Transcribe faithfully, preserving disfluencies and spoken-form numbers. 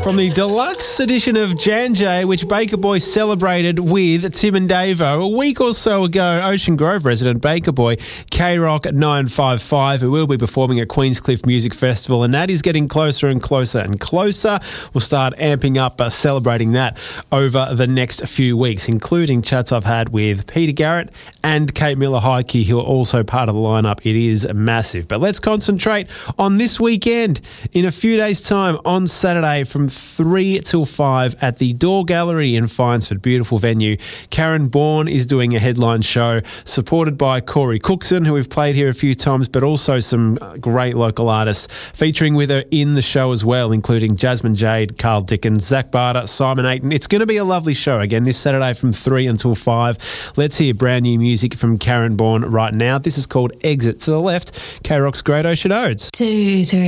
from the deluxe edition of Jan J, which Baker Boy celebrated with Tim and Davo. A week or so ago, Ocean Grove resident Baker Boy, K Rock nine five five, who will be performing at Queenscliff Music Festival, and that is getting closer and closer and closer. We'll start amping up, uh, celebrating that over the next few weeks, including chats I've had with Peter Garrett and Kate Miller-Heidke, who are also part of the lineup. It is massive. But let's concentrate on this weekend. In a few days' time, on Saturday from three till five at the Door Gallery in Finesford. Beautiful venue. Karen Bourne is doing a headline show supported by Corey Cookson, who we've played here a few times, but also some great local artists featuring with her in the show as well, including Jasmine Jade, Carl Dickens, Zach Barter, Simon Aiton. It's going to be a lovely show again this Saturday from three until five. Let's hear brand new music from Karen Bourne right now. This is called Exit to the Left, K-Rock's Great Ocean Odes. Two, three.